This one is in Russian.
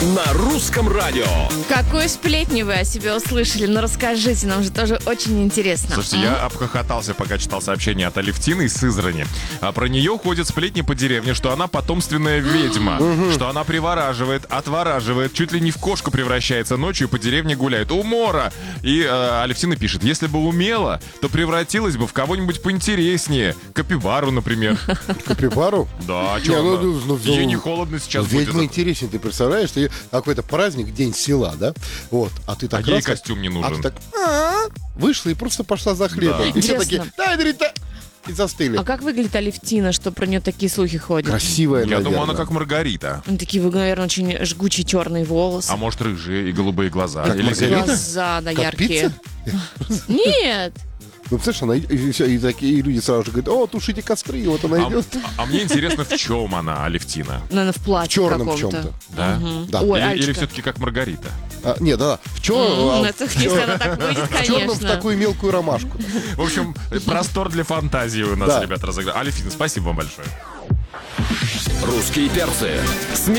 на русском радио. Какую сплетню вы о себе услышали? Ну, расскажите, нам же тоже очень интересно. Слушайте, я обхохотался, пока читал сообщение от Алевтины из Сызрани. А про нее ходят сплетни по деревне, что она потомственная ведьма, что она привораживает, отвораживает, чуть ли не в кошку превращается, ночью по деревне гуляет. Умора! И Алевтина пишет, если бы умела, то превратилась бы в кого-нибудь поинтереснее. Капибару, например. Капибару? Да, а что? Ей не холодно сейчас будет. Ведьма интереснее, ты представляешь, что какой-то праздник, день села, да? Вот, а ты так ей костюм не нужен. А ты так вышла и просто пошла за хлебом. Да. И все такие, и застыли. А как выглядит Алевтина, что про нее такие слухи ходят? Красивая, Я наверное. думаю, она как Маргарита. Такие, наверное, очень жгучие черные волосы. А может, рыжие и голубые глаза. Как Или Маргарита? Глаза, да, Как яркие. пицца? Нет. Ну, представляешь, и такие люди сразу же говорят, о, тушите костры, и вот она идет. А мне интересно, в чем она, Алевтина? Наверное, в В платье черном в каком-то. чем-то. Да? Да. Ой, Или Альчика. все-таки как Маргарита? Нет, да, в черном. Если она так выйдет, В черном в конечно. такую мелкую ромашку. В общем, простор для фантазии у нас, Да. ребята, разыграли. Алевтина, спасибо вам большое. Русские перцы.